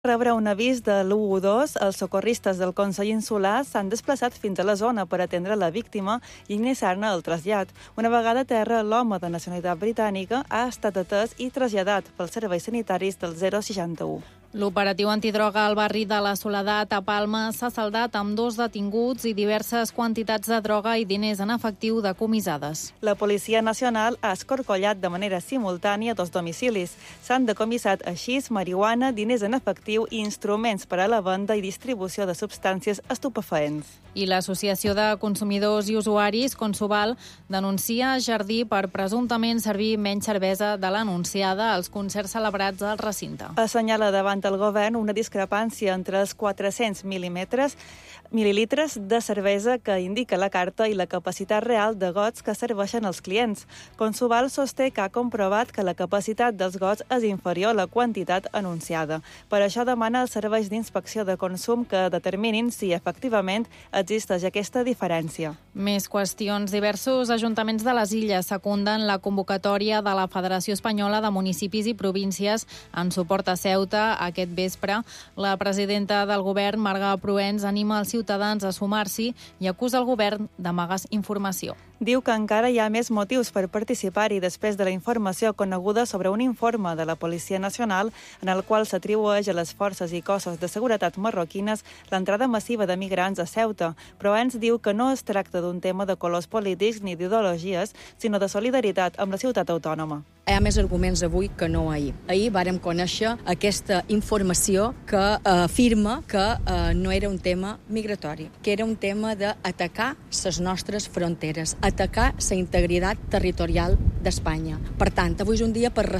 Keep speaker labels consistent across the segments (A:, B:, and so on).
A: Rebre un avís de l'112, els socorristes del Consell Insular s'han desplaçat fins a la zona per atendre la víctima i iniciar-ne el trasllat. Una vegada a terra, l'home de nacionalitat britànica ha estat atès i traslladat pels serveis sanitaris del 061.
B: L'operatiu antidroga al barri de la Soledat a Palma s'ha saldat amb 2 detinguts i diverses quantitats de droga i diners en efectiu decomissades.
A: La Policia Nacional ha escorcollat de manera simultània 2 domicilis. S'han decomissat així marihuana, diners en efectiu i instruments per a la venda i distribució de substàncies estupefaents.
B: I l'Associació de Consumidors i Usuaris, Consuval, denuncia Jardí per presumptament servir menys cervesa de l'anunciada als concerts celebrats al recinte.
A: Assenyala davant el govern una discrepància entre els 400 mil·lilitres de cervesa que indica la carta i la capacitat real de gots que serveixen els clients. Consuval sosté que ha comprovat que la capacitat dels gots és inferior a la quantitat anunciada. Per això demana als serveis d'inspecció de consum que determinin si efectivament existeix aquesta diferència.
B: Més qüestions. Diversos ajuntaments de les Illes secunden la convocatòria de la Federació Espanyola de Municipis i Províncies en suport a Ceuta aquest vespre. La presidenta del govern, Marga Proens, anima els ciutadans a sumar-s'hi i acusa el govern d'amagar informació.
A: Diu que encara hi ha més motius per participar-hi després de la informació coneguda sobre un informe de la Policia Nacional en el qual s'atribueix a les forces i cossos de seguretat marroquines l'entrada massiva de migrants a Ceuta. Proens diu que no es tracta d'un tema de colors polítics ni d'ideologies, sinó de solidaritat amb la ciutat autònoma.
C: Hi ha més arguments avui que no ahir. Ahir vàrem conèixer aquesta informació que afirma que no era un tema migratori, que era un tema d'atacar les nostres fronteres, atacar la integritat territorial d'Espanya. Per tant, avui és un dia per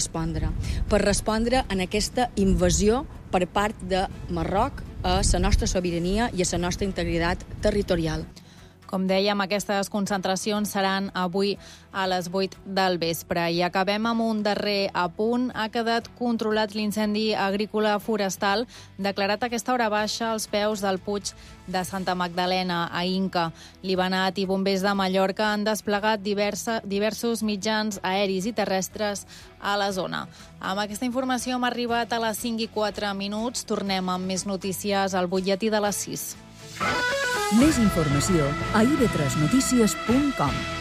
C: respondre en aquesta invasió per part de Marroc a la nostra sobirania i a la nostra integritat territorial.
B: Com dèiem, aquestes concentracions seran avui a les 8 del vespre. I acabem amb un darrer apunt. Ha quedat controlat l'incendi agrícola forestal declarat a aquesta hora baixa als peus del Puig de Santa Magdalena, a Inca. L'Ibanat i bombers de Mallorca han desplegat diversos mitjans aeris i terrestres a la zona. Amb aquesta informació hem arribat a les 5:04. Tornem amb més notícies al butlletí de les 6.
D: Més informació a ib3notícies.com.